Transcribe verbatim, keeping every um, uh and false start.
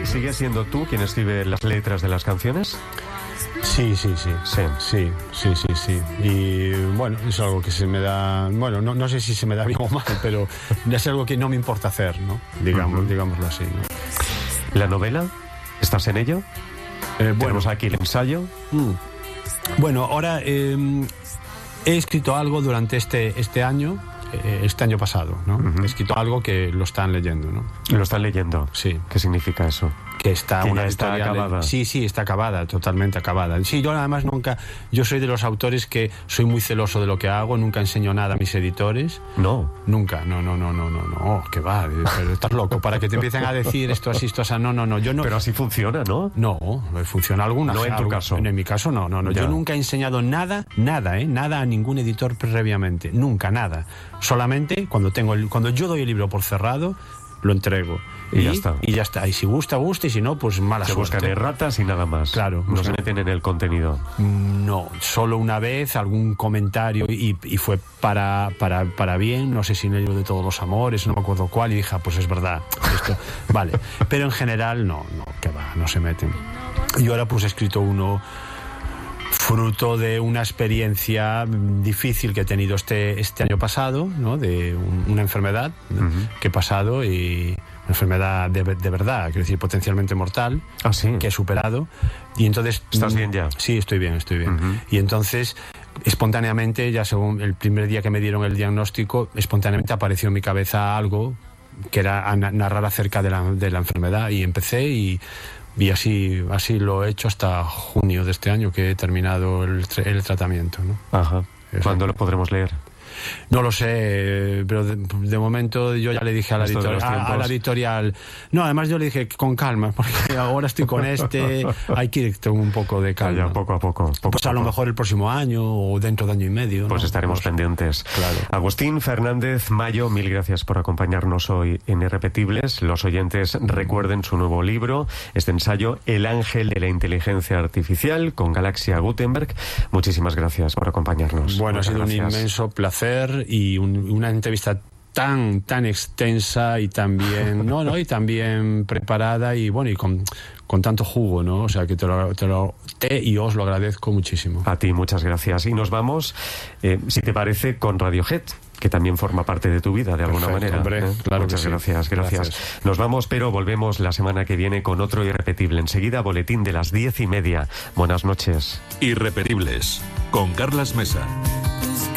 ¿Sigue siendo tú quien escribe las letras de las canciones? Sí, sí, sí, sí, sí, sí, sí, sí. Y bueno, es algo que se me da, bueno, no, no sé si se me da bien o mal, pero es algo que no me importa hacer, ¿no? Digamos, uh-huh. digámoslo así, ¿no? ¿La novela? ¿Estás en ello? Eh, bueno, Tenemos aquí el ensayo. Mm. Bueno, ahora eh, he escrito algo durante este, este año, eh, este año pasado, ¿no? Uh-huh. He escrito algo que lo están leyendo, ¿no? ¿Lo están leyendo? Sí. ¿Qué significa eso? Que está que una ya está acabada. Sí, sí, está acabada, totalmente acabada. Sí, yo además nunca, yo soy de los autores que soy muy celoso de lo que hago, nunca enseño nada a mis editores. No. Nunca, no, no, no, no, no, no, que va, pero estás loco, para que te empiecen a decir esto así, esto así, no, no, no, yo no. Pero así funciona, ¿no? No, funciona alguna. No en tu algo, caso. En mi caso no, no, no. Ya. Yo nunca he enseñado nada, nada, eh, nada a ningún editor previamente, nunca, nada. Solamente cuando tengo el, cuando yo doy el libro por cerrado, lo entrego. Y, y ya está. Y ya está. Y si gusta, gusta, y si no, pues mala se suerte. buscan erratas y nada más. Claro. No se meten en el contenido. No, solo una vez algún comentario y, y fue para, para, para bien, no sé si en el libro de todos los amores, no me acuerdo cuál, y dije, ah, pues es verdad, esto, vale. Pero en general no, no, que va, no se meten. Y ahora pues he escrito uno fruto de una experiencia difícil que he tenido este, este año pasado, ¿no? De un, una enfermedad, ¿no? Uh-huh. que he pasado, y una enfermedad de, de verdad, quiero decir, potencialmente mortal, ah, ¿sí? que he superado. Y entonces... ¿Estás bien ya? Sí, estoy bien, estoy bien. Uh-huh. Y entonces, espontáneamente, ya según el primer día que me dieron el diagnóstico, espontáneamente apareció en mi cabeza algo que era a narrar acerca de la, de la enfermedad, y empecé y... Y así, así lo he hecho hasta junio de este año, que he terminado el, el tratamiento, ¿no? Ajá. ¿Cuándo lo podremos leer? No lo sé, pero de, de momento yo ya le dije a la, editorial, a, a la editorial... No, además yo le dije con calma, porque ahora estoy con este, hay que ir con un poco de calma. Ya, poco a poco. poco pues a, a lo mejor el próximo año o dentro de año y medio. Pues ¿no? estaremos pues, pendientes. Claro. Agustín Fernández Mayo, mil gracias por acompañarnos hoy en Irrepetibles. Los oyentes recuerden su nuevo libro, este ensayo, El ángel de la inteligencia artificial, con Galaxia Gutenberg. Muchísimas gracias por acompañarnos. Bueno, Muchas ha sido gracias. un inmenso placer y un, una entrevista tan tan extensa y también no no y también preparada y bueno y con, con tanto jugo, ¿no? O sea que te lo, te lo te y os lo agradezco muchísimo. A ti muchas gracias. Y nos vamos, eh, si te parece, con Radiohead, que también forma parte de tu vida de alguna Perfecto, manera. Hombre, ¿eh? claro Muchas que gracias, sí. gracias, gracias. Nos vamos, pero volvemos la semana que viene con otro Irrepetible. Enseguida, boletín de las diez y media. Buenas noches. Irrepetibles, con Carlas Mesa.